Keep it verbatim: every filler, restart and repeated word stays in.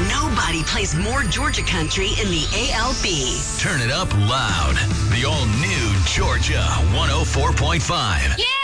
Nobody plays more Georgia country in the A L B. Turn it up loud. The all-new Georgia one oh four point five. Yeah!